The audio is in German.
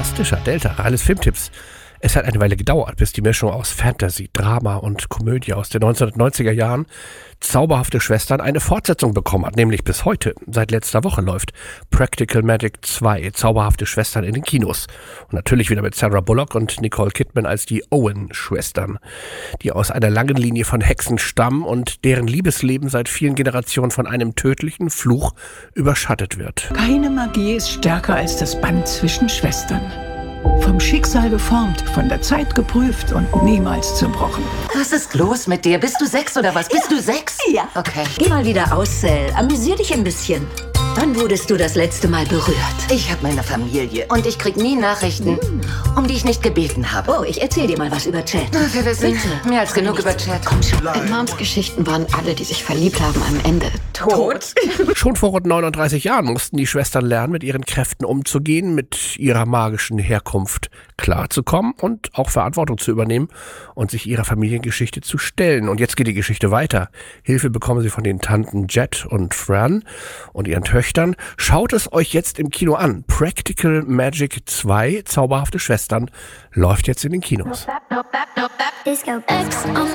fantastischer Delta, alles Filmtipps. Es hat eine Weile gedauert, bis die Mischung aus Fantasy, Drama und Komödie aus den 1990er Jahren Zauberhafte Schwestern eine Fortsetzung bekommen hat, nämlich bis heute. Seit letzter Woche läuft Practical Magic 2, Zauberhafte Schwestern in den Kinos. Und natürlich wieder mit Sandra Bullock und Nicole Kidman als die Owen-Schwestern, die aus einer langen Linie von Hexen stammen und deren Liebesleben seit vielen Generationen von einem tödlichen Fluch überschattet wird. Keine Magie ist stärker als das Band zwischen Schwestern. Vom Schicksal geformt, von der Zeit geprüft und niemals zerbrochen. Was ist los mit dir? Bist du 6 oder was? Bist du 6? Ja. Okay. Geh mal wieder aus, Cell. Amüsier dich ein bisschen. Wann wurdest du das letzte Mal berührt? Ich habe meine Familie und ich krieg nie Nachrichten, um die ich nicht gebeten habe. Oh, ich erzähl dir mal was über Chat. Wir wissen mehr als genug über Chat. Komm schon. In Moms Geschichten waren alle, die sich verliebt haben, am Ende tot. Schon vor rund 39 Jahren mussten die Schwestern lernen, mit ihren Kräften umzugehen, mit ihrer magischen Herkunft klarzukommen und auch Verantwortung zu übernehmen und sich ihrer Familiengeschichte zu stellen. Und jetzt geht die Geschichte weiter. Hilfe bekommen sie von den Tanten Jet und Fran und ihren Töchtern. Schaut es euch jetzt im Kino an. Practical Magic 2, Zauberhafte Schwestern, läuft jetzt in den Kinos. Disco.